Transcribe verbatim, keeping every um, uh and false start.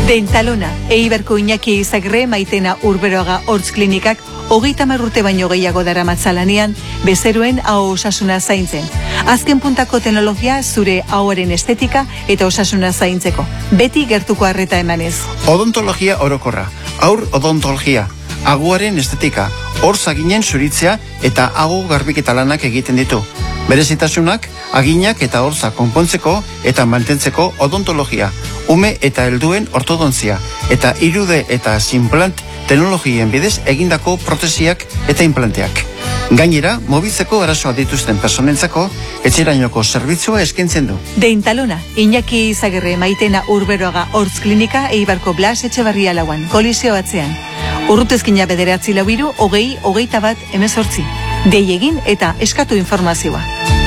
Dentalona, Eibarko Iñaki Izagirre Maitena Urberoaga Hortz Klinikak hogeita hamar urte baino gehiago daramatzalanean bezeruen aho osasuna zaintzen. Azken puntako teknologia zure ahoaren estetika eta osasuna zaintzeko. Beti gertuko arreta emanez. Odontologia orokorra, aur odontologia, aguaren estetika, hortz aginen zuritzea eta aho garbiketa lanak egiten ditu. Berezitasunak, aginak eta hortza konpontzeko eta mantentzeko odontologia, ume eta helduen ortodontzia, eta irude eta implant teknologien bidez egindako protesiak eta implanteak. Gainera, mobiltzeko arazoa dituzten personentzako etxerainoko zerbitzua eskaintzen du. Dentalona, Iñaki Izagirre Maitena Urberoaga Hortz Klinika Eibarko Blas Etxebarria lauan, kolizio batzean. Urrutezkina bederatzi lau hiru, hogei, hogeita bat, hemezortzi. Dei egin eta eskatu informazioa.